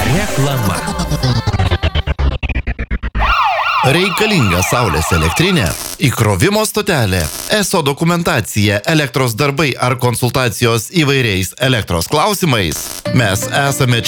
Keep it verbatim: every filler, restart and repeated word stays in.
Reklama. Reikalinga saulės elektrinė, įkrovimo stotelė, eso dokumentacija, elektros darbai ar konsultacijos įvairiais elektros klausimais. Mes esame